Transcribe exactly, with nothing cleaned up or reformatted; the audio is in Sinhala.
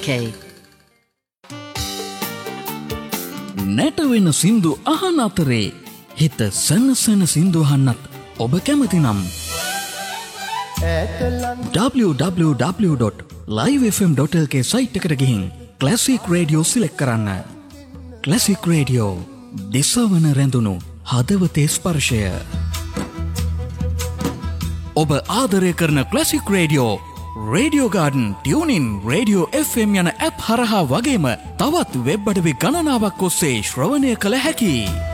K. නැටවෙන සින්දු අහන අතරේ හිත සනසන සින්දු අහන්නත් ඔබ කැමති නම් w w w dot live f m dot l k site එකට ගිහින් ක්ලාසික් රේඩියෝ සිලෙක්ට් කරන්න. ක්ලාසික් රේඩියෝ දිසවන රැඳුණු හදවතේ ස්පර්ශය. ඔබ ආදරය කරන classic radio radio garden tuning radio F M යන ඇප් හරහා වගේම තවත් වෙබ් අඩවි ගණනාවක් ඔස්සේ ශ්‍රවණය කළ හැකි.